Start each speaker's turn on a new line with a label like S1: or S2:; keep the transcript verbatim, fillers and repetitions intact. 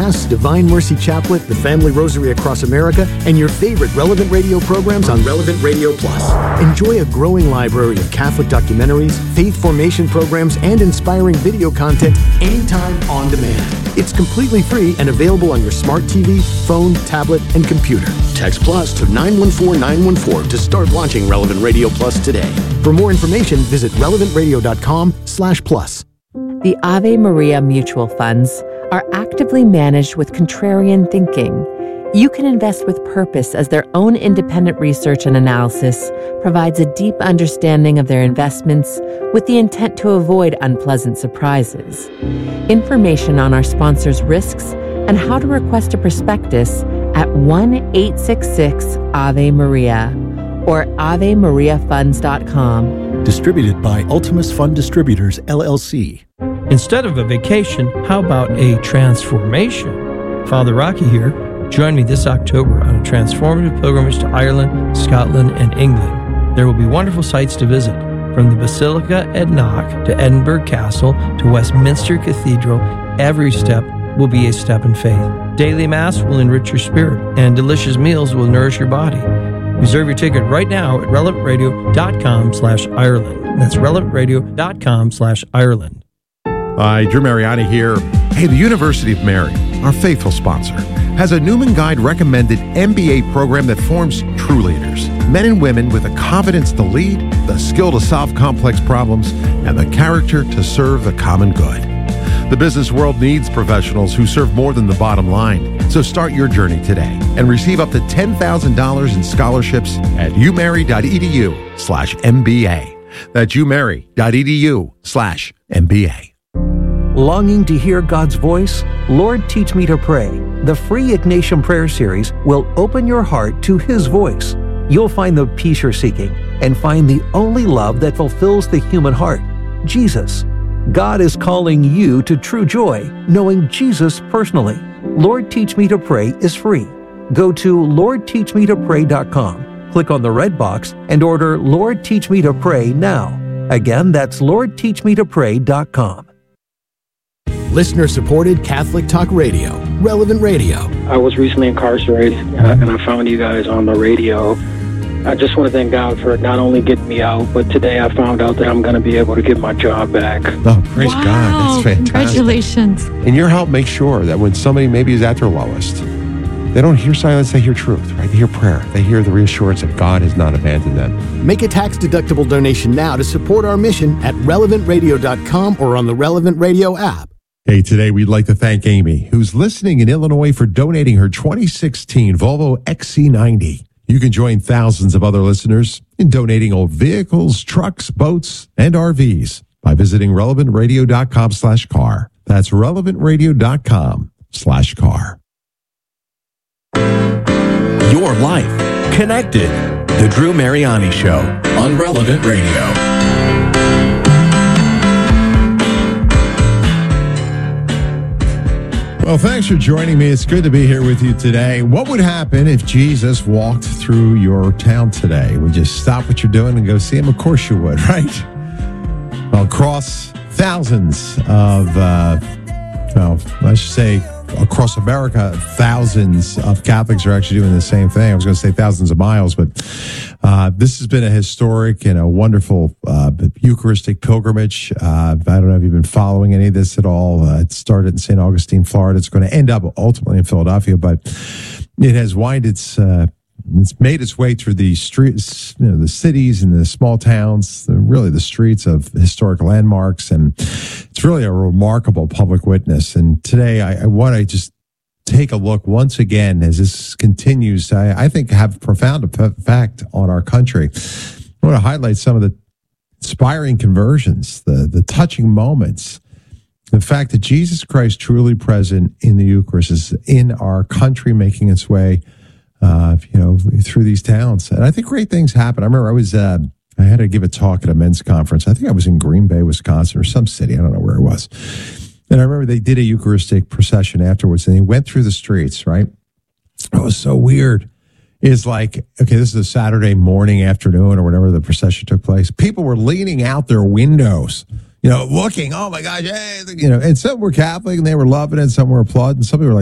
S1: Mass, Divine Mercy Chaplet, the Family Rosary Across America, and your favorite Relevant Radio programs on Relevant Radio Plus. Enjoy a growing library of Catholic documentaries, faith formation programs, and inspiring video content anytime on demand. It's completely free and available on your smart T V, phone, tablet, and computer. Text Plus to nine one four nine one four to start launching Relevant Radio Plus today. For more information, visit relevant radio dot com slash plus.
S2: The Ave Maria Mutual Funds are actively managed with contrarian thinking. You can invest with purpose as their own independent research and analysis provides a deep understanding of their investments with the intent to avoid unpleasant surprises. Information on our sponsors' risks and how to request a prospectus at one eight six six Ave Maria or ave maria funds dot com.
S3: Distributed by Ultimus Fund Distributors, L L C.
S4: Instead of a vacation, how about a transformation? Father Rocky here. Join me this October on a transformative pilgrimage to Ireland, Scotland, and England. There will be wonderful sights to visit, from the Basilica at Knock to Edinburgh Castle to Westminster Cathedral. Every step will be a step in faith. Daily Mass will enrich your spirit, and delicious meals will nourish your body. Reserve your ticket right now at relevant radio dot com slash Ireland. That's relevant radio dot com slash Ireland.
S5: Hi, Drew Mariani here. Hey, the University of Mary, our faithful sponsor, has a Newman Guide recommended M B A program that forms true leaders. Men and women with the confidence to lead, the skill to solve complex problems, and the character to serve the common good. The business world needs professionals who serve more than the bottom line. So start your journey today and receive up to ten thousand dollars in scholarships at umary.edu slash MBA. That's umary.edu slash MBA.
S6: Longing to hear God's voice? Lord, Teach Me to Pray. The free Ignatian Prayer Series will open your heart to His voice. You'll find the peace you're seeking and find the only love that fulfills the human heart, Jesus. God is calling you to true joy, knowing Jesus personally. Lord, Teach Me to Pray is free. Go to lord teach me to pray dot com, click on the red box, and order Lord, Teach Me to Pray now. Again, that's lord teach me to pray dot com.
S1: Listener-supported Catholic Talk Radio, Relevant Radio.
S7: I was recently incarcerated, uh, and I found you guys on the radio. I just want to thank God for not only getting me out, but today I found out that I'm going to be able to get my job back.
S8: Oh, praise
S9: wow.
S8: God. That's fantastic.
S9: Congratulations.
S8: And your help makes sure that when somebody maybe is at their lowest, they don't hear silence, they hear truth, right? They hear prayer. They hear the reassurance that God has not abandoned them.
S1: Make a tax-deductible donation now to support our mission at relevant radio dot com or on the Relevant Radio app.
S5: Hey, today we'd like to thank Amy, who's listening in Illinois, for donating her twenty sixteen Volvo X C ninety. You can join thousands of other listeners in donating old vehicles, trucks, boats, and R Vs by visiting relevant radio dot com slash car. That's relevant radio dot com slash car.
S3: Your life connected. The Drew Mariani Show on Relevant Radio.
S5: Well, thanks for joining me. It's good to be here with you today. What would happen if Jesus walked through your town today? Would you stop what you're doing and go see him? Of course you would, right? Well, across thousands of, uh, well, I should say across America, thousands of Catholics are actually doing the same thing. I was going to say thousands of miles, but uh, this has been a historic and a wonderful uh, Eucharistic pilgrimage. Uh, I don't know if you've been following any of this at all. Uh, it started in Saint Augustine, Florida. It's going to end up ultimately in Philadelphia, but it has wind its uh, it's made its way through the streets, you know, the cities and the small towns, really the streets of historic landmarks. And it's really a remarkable public witness. And today I, I want to just take a look once again as this continues, I, I think have profound effect on our country. I want to highlight some of the inspiring conversions, the, the touching moments, the fact that Jesus Christ truly present in the Eucharist is in our country, making its way Uh, you know, through these towns. And I think great things happen. I remember I was, uh, I had to give a talk at a men's conference. I think I was in Green Bay, Wisconsin, or some city. I don't know where it was. And I remember they did a Eucharistic procession afterwards, and they went through the streets, right? It was so weird. It's like, okay, this is a Saturday morning, afternoon, or whenever the procession took place. People were leaning out their windows, you know, looking, oh my gosh, hey, you know, and some were Catholic and they were loving it, some were applauding, some people were like,